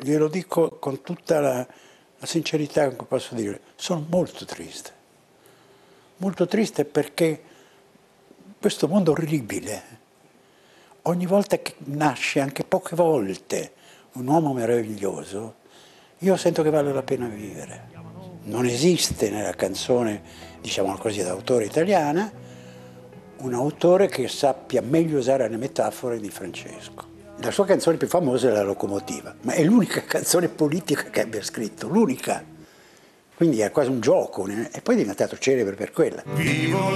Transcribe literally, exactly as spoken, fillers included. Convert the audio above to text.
glielo dico con tutta la, la sincerità che posso dire, sono molto triste. Molto triste perché questo mondo orribile, ogni volta che nasce, anche poche volte, un uomo meraviglioso, io sento che vale la pena vivere. Non esiste nella canzone, diciamo così, d'autore italiana, un autore che sappia meglio usare le metafore di Francesco. La sua canzone più famosa è La locomotiva, ma è l'unica canzone politica che abbia scritto, l'unica. Quindi è quasi un gioco, e poi è diventato celebre per quella. Vivo